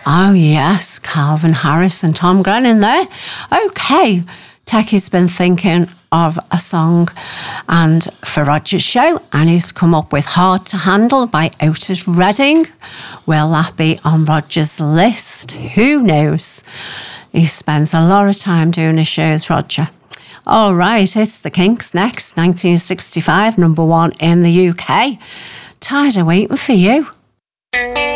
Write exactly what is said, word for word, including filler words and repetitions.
Oh, yes, Calvin Harris and Tom Grennan there. Okay, Techie's been thinking of a song and for Roger's show, and he's come up with Hard to Handle by Otis Redding. Will that be on Roger's list? Who knows? He spends a lot of time doing his shows, Roger. All right, it's the Kinks next, nineteen sixty-five, number one in the U K. Tired of waiting for you.